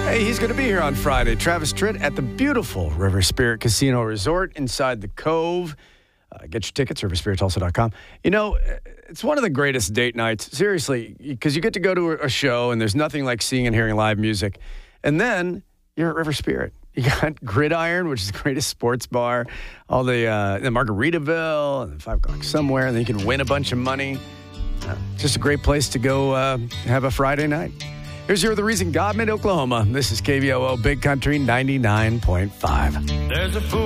Hey, he's going to be here on Friday. Travis Tritt at the beautiful River Spirit Casino Resort inside the Cove. Get your tickets, riverspirittulsa.com. You know, it's one of the greatest date nights, seriously, because you get to go to a show and there's nothing like seeing and hearing live music. And then you're at River Spirit. You got Gridiron, which is the greatest sports bar, all the Margaritaville, and 5 o'clock somewhere, and then you can win a bunch of money. Just a great place to go have a Friday night. Here's You're the Reason God Made Oklahoma. This is KVOO Big Country 99.5. There's a fool